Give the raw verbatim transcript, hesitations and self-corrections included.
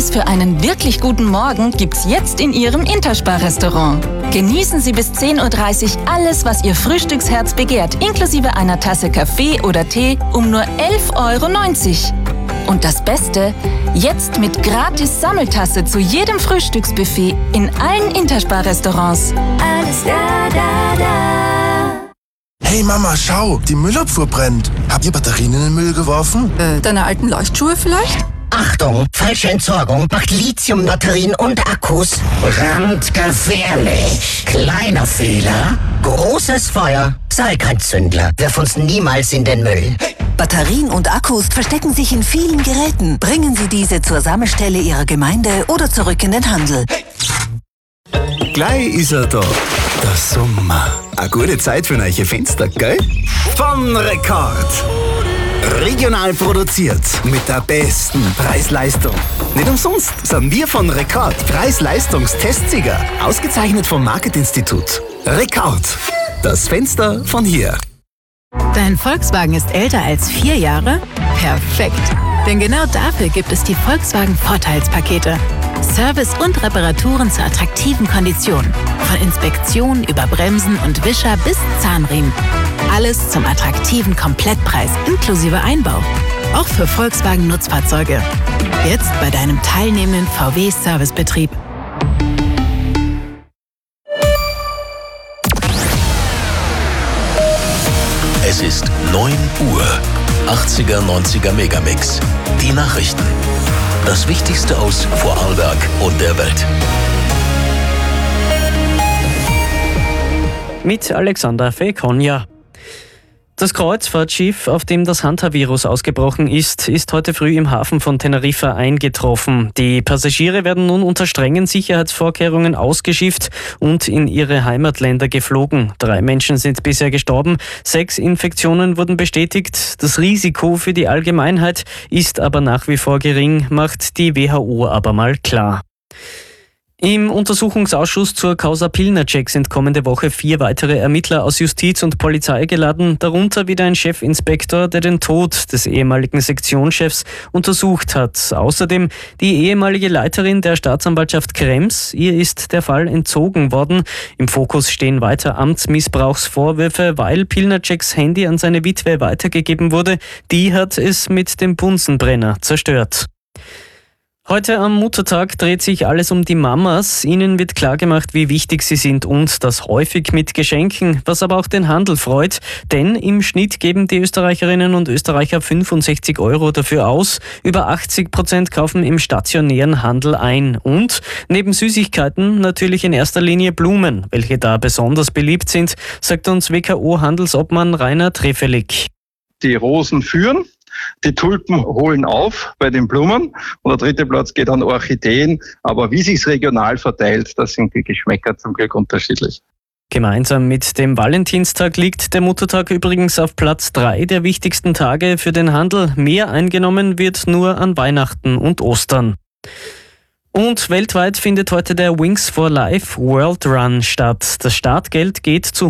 Alles für einen wirklich guten Morgen gibt's jetzt in Ihrem Interspar-Restaurant. Genießen Sie bis zehn Uhr dreißig alles, was Ihr Frühstücksherz begehrt, inklusive einer Tasse Kaffee oder Tee um nur elf Euro neunzig. Und das Beste, jetzt mit gratis Sammeltasse zu jedem Frühstücksbuffet in allen Interspar-Restaurants. Alles da, da, da. Hey Mama, schau, die Müllabfuhr brennt. Habt ihr Batterien in den Müll geworfen? Äh, deine alten Leuchtschuhe vielleicht? Achtung, falsche Entsorgung macht Lithiumbatterien und Akkus brandgefährlich. Kleiner Fehler, großes Feuer. Sei kein Zündler, wirf uns niemals in den Müll. Batterien und Akkus verstecken sich in vielen Geräten. Bringen Sie diese zur Sammelstelle Ihrer Gemeinde oder zurück in den Handel. Gleich ist er da, der Sommer. Eine gute Zeit für neue Fenster, gell? Von Rekord. Regional produziert mit der besten Preis-Leistung. Nicht umsonst sind wir von Rekord Preis-Leistungstestsieger. Ausgezeichnet vom Marketinstitut. Rekord. Das Fenster von hier. Dein Volkswagen ist älter als vier Jahre? Perfekt! Denn genau dafür gibt es die Volkswagen Vorteilspakete. Service und Reparaturen zu attraktiven Konditionen. Von Inspektion über Bremsen und Wischer bis Zahnriemen. Alles zum attraktiven Komplettpreis inklusive Einbau. Auch für Volkswagen Nutzfahrzeuge. Jetzt bei deinem teilnehmenden V W-Servicebetrieb. Es ist neun Uhr. achtziger, neunziger Megamix. Die Nachrichten. Das Wichtigste aus Vorarlberg und der Welt. Mit Alexander Fekonja. Das Kreuzfahrtschiff, auf dem das Hantavirus ausgebrochen ist, ist heute früh im Hafen von Teneriffa eingetroffen. Die Passagiere werden nun unter strengen Sicherheitsvorkehrungen ausgeschifft und in ihre Heimatländer geflogen. Drei Menschen sind bisher gestorben, sechs Infektionen wurden bestätigt. Das Risiko für die Allgemeinheit ist aber nach wie vor gering, macht die W H O aber mal klar. Im Untersuchungsausschuss zur Causa Pilnacek sind kommende Woche vier weitere Ermittler aus Justiz und Polizei geladen, darunter wieder ein Chefinspektor, der den Tod des ehemaligen Sektionschefs untersucht hat. Außerdem die ehemalige Leiterin der Staatsanwaltschaft Krems. Ihr ist der Fall entzogen worden. Im Fokus stehen weiter Amtsmissbrauchsvorwürfe, weil Pilnaceks Handy an seine Witwe weitergegeben wurde. Die hat es mit dem Bunsenbrenner zerstört. Heute am Muttertag dreht sich alles um die Mamas. Ihnen wird klargemacht, wie wichtig sie sind und das häufig mit Geschenken, was aber auch den Handel freut. Denn im Schnitt geben die Österreicherinnen und Österreicher fünfundsechzig Euro dafür aus. Über achtzig Prozent kaufen im stationären Handel ein. Und neben Süßigkeiten natürlich in erster Linie Blumen, welche da besonders beliebt sind, sagt uns W K O-Handelsobmann Rainer Trefelig. Die Rosen führen. Die Tulpen holen auf bei den Blumen und der dritte Platz geht an Orchideen. Aber wie sich's regional verteilt, das sind die Geschmäcker zum Glück unterschiedlich. Gemeinsam mit dem Valentinstag liegt der Muttertag übrigens auf Platz drei der wichtigsten Tage für den Handel. Mehr eingenommen wird nur an Weihnachten und Ostern. Und weltweit findet heute der Wings for Life World Run statt. Das Startgeld geht zu